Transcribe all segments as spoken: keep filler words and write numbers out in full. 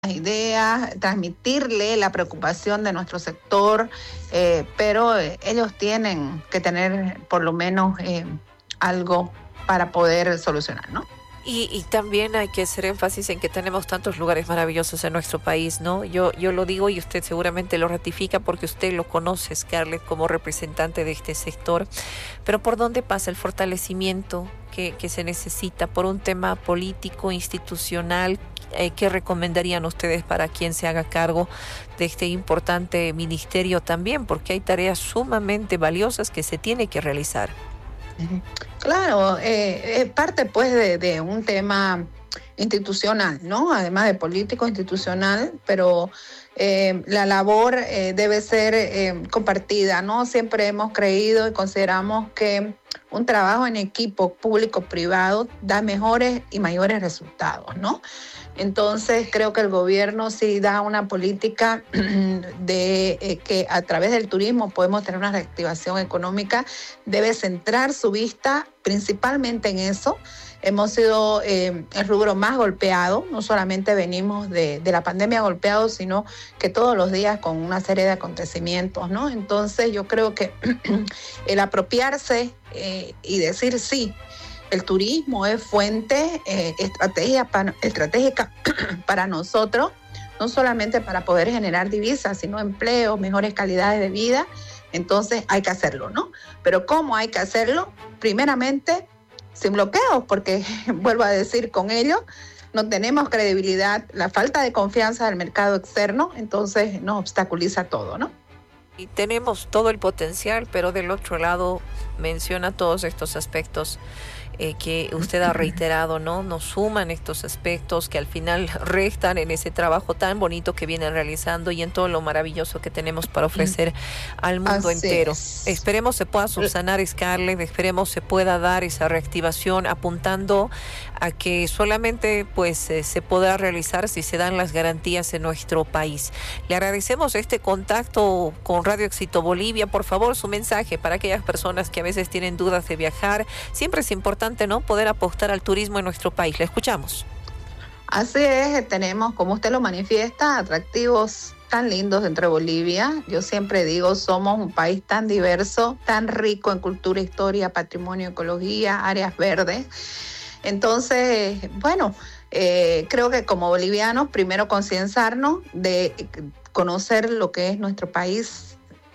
ideas, transmitirle la preocupación de nuestro sector, eh, pero eh, ellos tienen que tener por lo menos eh, algo para poder solucionar, ¿no? Y, y también hay que hacer énfasis en que tenemos tantos lugares maravillosos en nuestro país, ¿no? Yo, yo lo digo y usted seguramente lo ratifica porque usted lo conoce, Scarlett, como representante de este sector. Pero ¿por dónde pasa el fortalecimiento que, que se necesita? ¿Por un tema político, institucional? Eh, ¿Qué recomendarían ustedes para quien se haga cargo de este importante ministerio también? Porque hay tareas sumamente valiosas que se tiene que realizar. Claro, eh, es parte pues de, de un tema institucional, ¿no? Además de político, institucional, pero eh, la labor eh, debe ser eh, compartida, ¿no? Siempre hemos creído y consideramos que un trabajo en equipo público-privado da mejores y mayores resultados, ¿no? Entonces creo que el gobierno sí da una política de eh, que a través del turismo podemos tener una reactivación económica, debe centrar su vista principalmente en eso. Hemos sido eh, el rubro más golpeado, no solamente venimos de, de la pandemia golpeados, sino que todos los días con una serie de acontecimientos, ¿no? Entonces yo creo que el apropiarse eh, y decir sí, el turismo es fuente eh, estrategia para, estratégica para nosotros, no solamente para poder generar divisas, sino empleo, mejores calidades de vida. Entonces hay que hacerlo, ¿no? Pero ¿cómo hay que hacerlo? Primeramente, sin bloqueos, porque vuelvo a decir, con ello no tenemos credibilidad, la falta de confianza del mercado externo, entonces nos obstaculiza todo, ¿no? Y tenemos todo el potencial, pero del otro lado menciona todos estos aspectos eh, que usted ha reiterado, ¿no? Nos suman estos aspectos que al final restan en ese trabajo tan bonito que vienen realizando y en todo lo maravilloso que tenemos para ofrecer al mundo Así entero. es. Esperemos se pueda subsanar, Scarlett, esperemos se pueda dar esa reactivación apuntando a que solamente pues eh, se podrá realizar si se dan las garantías en nuestro país. Le agradecemos este contacto con Radio Éxito Bolivia. Por favor, su mensaje para aquellas personas que a veces tienen dudas de viajar. Siempre es importante, ¿no?, poder apostar al turismo en nuestro país. Le escuchamos. Así es, tenemos, como usted lo manifiesta, atractivos tan lindos dentro de Bolivia. Yo siempre digo, somos un país tan diverso, tan rico en cultura, historia, patrimonio, ecología, áreas verdes. Entonces, bueno, eh, creo que como bolivianos, primero concienciarnos de conocer lo que es nuestro país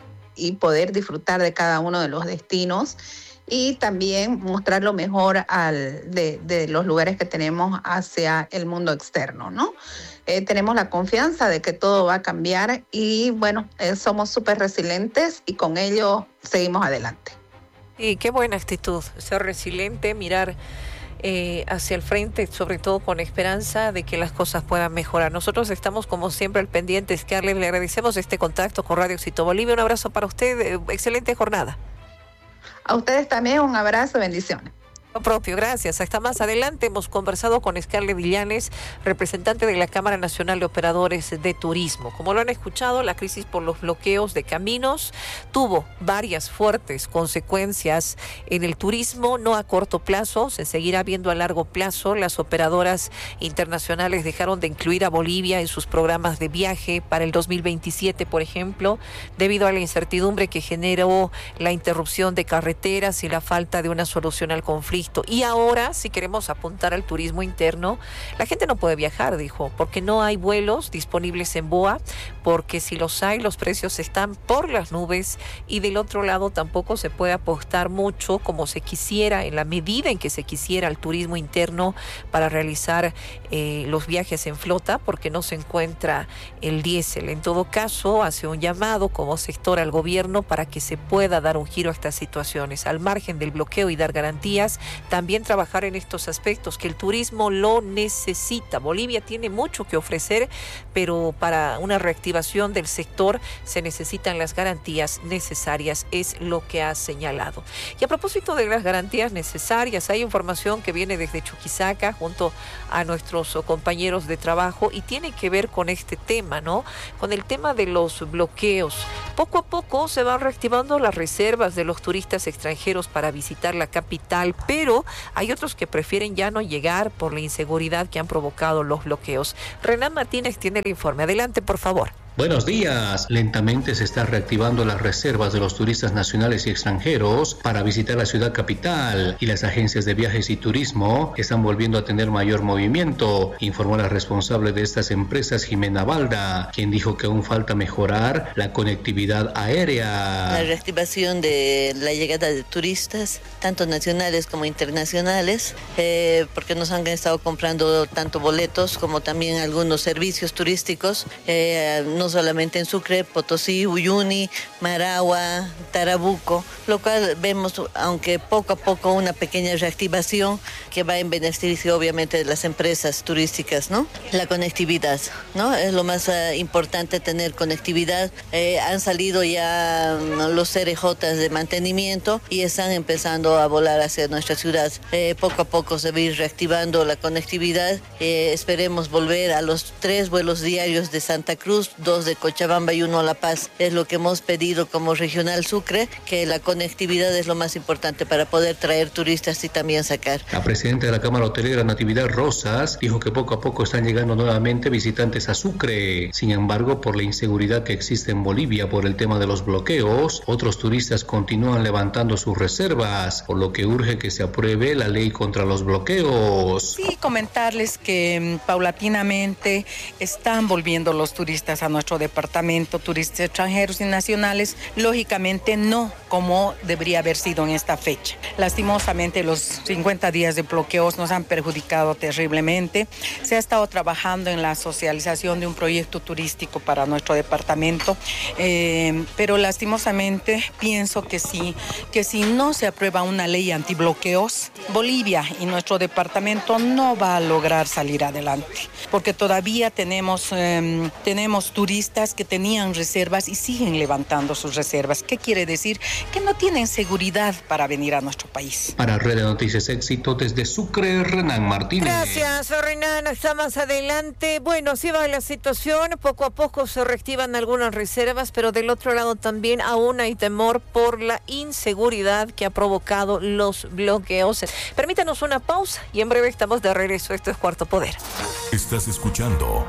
y poder disfrutar de cada uno de los destinos y también mostrar lo mejor al, de, de los lugares que tenemos hacia el mundo externo, ¿no? Eh, tenemos la confianza de que todo va a cambiar y, bueno, eh, somos súper resilientes y con ello seguimos adelante. Y qué buena actitud, ser resiliente, mirar Eh, hacia el frente, sobre todo con esperanza de que las cosas puedan mejorar. Nosotros estamos como siempre al pendiente, Scarlett, le agradecemos este contacto con Radio Éxito Bolivia. Un abrazo para usted, eh, excelente jornada. A ustedes también un abrazo, bendiciones. Lo propio, gracias. Hasta más adelante hemos conversado con Scarlett Villanes, representante de la Cámara Nacional de Operadores de Turismo. Como lo han escuchado, la crisis por los bloqueos de caminos tuvo varias fuertes consecuencias en el turismo, no a corto plazo, se seguirá viendo a largo plazo. Las operadoras internacionales dejaron de incluir a Bolivia en sus programas de viaje para el dos mil veintisiete, por ejemplo, debido a la incertidumbre que generó la interrupción de carreteras y la falta de una solución al conflicto. Y ahora, si queremos apuntar al turismo interno, la gente no puede viajar, dijo, porque no hay vuelos disponibles en B O A, porque si los hay, los precios están por las nubes y del otro lado tampoco se puede apostar mucho como se quisiera, en la medida en que se quisiera al turismo interno para realizar eh, los viajes en flota, porque no se encuentra el diésel. En todo caso, hace un llamado como sector al gobierno para que se pueda dar un giro a estas situaciones, al margen del bloqueo y dar garantías. También trabajar en estos aspectos, que el turismo lo necesita. Bolivia tiene mucho que ofrecer, pero para una reactivación del sector se necesitan las garantías necesarias, es lo que ha señalado. Y a propósito de las garantías necesarias, hay información que viene desde Chuquisaca junto a nuestros compañeros de trabajo y tiene que ver con este tema, ¿no? Con el tema de los bloqueos. Poco a poco se van reactivando las reservas de los turistas extranjeros para visitar la capital, pero pero hay otros que prefieren ya no llegar por la inseguridad que han provocado los bloqueos. Renan Martínez tiene el informe. Adelante, por favor. Buenos días. Lentamente se están reactivando las reservas de los turistas nacionales y extranjeros para visitar la ciudad capital y las agencias de viajes y turismo están volviendo a tener mayor movimiento, informó la responsable de estas empresas, Jimena Balda, quien dijo que aún falta mejorar la conectividad aérea. La reactivación de la llegada de turistas, tanto nacionales como internacionales, eh, porque nos han estado comprando tanto boletos como también algunos servicios turísticos, eh, no solamente en Sucre, Potosí, Uyuni, Maragua, Tarabuco, lo cual vemos, aunque poco a poco, una pequeña reactivación que va en beneficio obviamente de las empresas turísticas, ¿no? La conectividad, ¿no? Es lo más uh, importante, tener conectividad. Eh, han salido ya ¿no? los C R Js de mantenimiento y están empezando a volar hacia nuestra ciudad. Eh, poco a poco se va a ir reactivando la conectividad. Eh, esperemos volver a los tres vuelos diarios de Santa Cruz, dos de Cochabamba y uno a La Paz. Es lo que hemos pedido como Regional Sucre, que la conectividad es lo más importante para poder traer turistas y también sacar. La presidenta de la Cámara Hotelera, Natividad Rosas, dijo que poco a poco están llegando nuevamente visitantes a Sucre. Sin embargo, por la inseguridad que existe en Bolivia por el tema de los bloqueos, otros turistas continúan levantando sus reservas, por lo que urge que se apruebe la ley contra los bloqueos. Sí, comentarles que paulatinamente están volviendo los turistas a nuestro departamento, turistas extranjeros y nacionales, lógicamente no como debería haber sido en esta fecha. Lastimosamente los cincuenta días de bloqueos nos han perjudicado terriblemente. Se ha estado trabajando en la socialización de un proyecto turístico para nuestro departamento, eh, pero lastimosamente pienso que sí, que si no se aprueba una ley antibloqueos, Bolivia y nuestro departamento no va a lograr salir adelante, porque todavía tenemos, eh, tenemos turistas que tenían reservas y siguen levantando sus reservas. ¿Qué quiere decir? Que no tienen seguridad para venir a nuestro país. Para Red de Noticias Éxito, desde Sucre, Renan Martínez. Gracias, Renan. Está más adelante. Bueno, así va la situación. Poco a poco se reactivan algunas reservas, pero del otro lado también aún hay temor por la inseguridad que ha provocado los bloqueos. Permítanos una pausa y en breve estamos de regreso. Esto es Cuarto Poder. Estás escuchando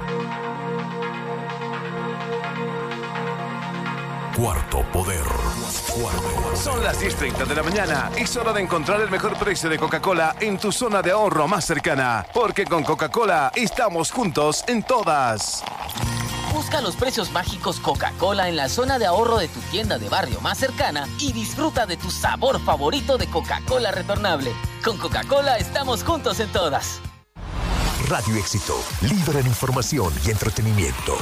Cuarto Poder. Cuarto Poder. Son las diez treinta de la mañana. Es hora de encontrar el mejor precio de Coca-Cola en tu zona de ahorro más cercana. Porque con Coca-Cola estamos juntos en todas. Busca los precios mágicos Coca-Cola en la zona de ahorro de tu tienda de barrio más cercana y disfruta de tu sabor favorito de Coca-Cola retornable. Con Coca-Cola estamos juntos en todas. Radio Éxito, líder en información y entretenimiento.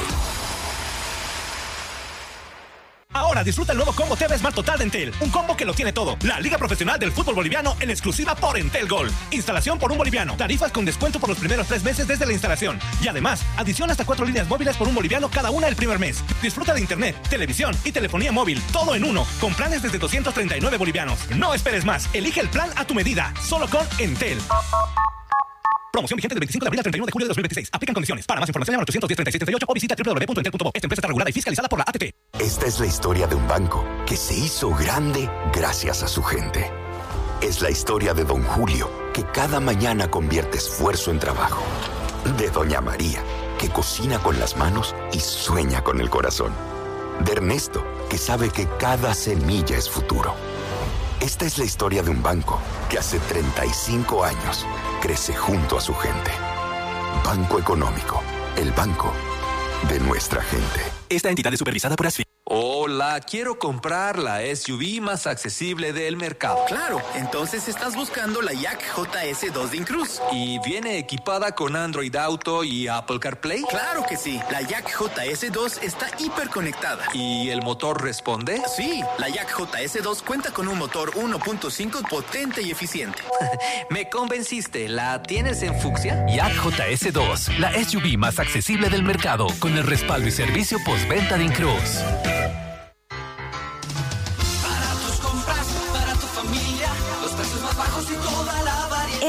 Ahora disfruta el nuevo combo T V Smart Total de Entel. Un combo que lo tiene todo. La Liga Profesional del Fútbol Boliviano en exclusiva por Entel Gold. Instalación por un boliviano. Tarifas con descuento por los primeros tres meses desde la instalación. Y además, adición hasta cuatro líneas móviles por un boliviano cada una el primer mes. Disfruta de internet, televisión y telefonía móvil. Todo en uno. Con planes desde doscientos treinta y nueve bolivianos. No esperes más. Elige el plan a tu medida. Solo con Entel. Promoción vigente del veinticinco de abril al treinta y uno de julio de dos mil veintiséis. Aplican condiciones. Para más información llama al ochocientos diez, treinta y seis, treinta y ocho o visita doble u doble u doble u punto entel punto bo. Esta empresa está regulada y fiscalizada por la A T T. Esta es la historia de un banco que se hizo grande gracias a su gente. Es la historia de Don Julio, que cada mañana convierte esfuerzo en trabajo. De Doña María, que cocina con las manos y sueña con el corazón. De Ernesto, que sabe que cada semilla es futuro. Esta es la historia de un banco que hace treinta y cinco años crece junto a su gente. Banco Económico, el banco de nuestra gente. Esta entidad es supervisada por ASFI. Hola, quiero comprar la S U V más accesible del mercado. Claro, entonces estás buscando la Yak J S dos de Incruz. ¿Y viene equipada con Android Auto y Apple CarPlay? Claro que sí, la Yak J S dos está hiperconectada. ¿Y el motor responde? Sí, la Yak J S dos cuenta con un motor uno punto cinco potente y eficiente. Me convenciste, ¿la tienes en fucsia? Yak J S dos, la S U V más accesible del mercado, con el respaldo y servicio postventa de Incruz.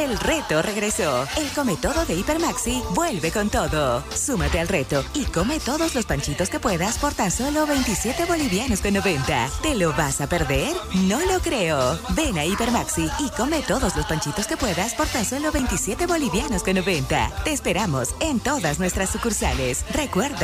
El reto regresó. El Come Todo de Hipermaxi vuelve con todo. Súmate al reto y come todos los panchitos que puedas por tan solo veintisiete bolivianos con noventa. ¿Te lo vas a perder? No lo creo. Ven a Hipermaxi y come todos los panchitos que puedas por tan solo veintisiete bolivianos con noventa. Te esperamos en todas nuestras sucursales. Recuerda